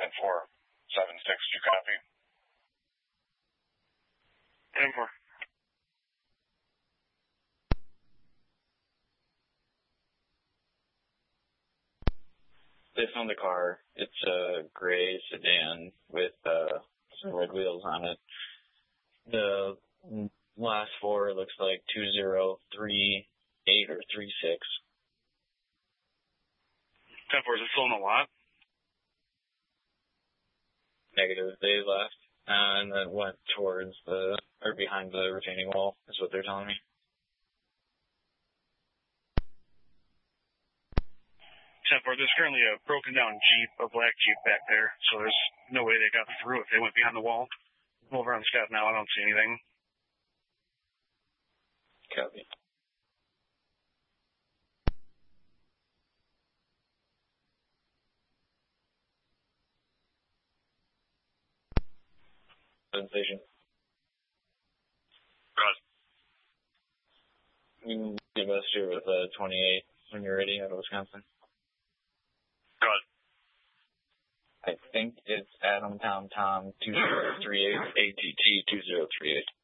10-4, 7-6, you copy? 10-4. They found the car. It's a gray sedan with some red wheels on it. The last four looks like 2038 or 36. 10-4, is it still in the lot? Negative. They left and then went towards behind the retaining wall, is what they're telling me. 10-4, there's currently a broken down Jeep, a black Jeep back there, so there's no way they got through if they went behind the wall. I'm over on scout now, I don't see anything. Copy. Sensation. Good. You can give us here with 28 when you're ready out of Wisconsin. Good. I think it's Adam Tom 2038 ATT 2038.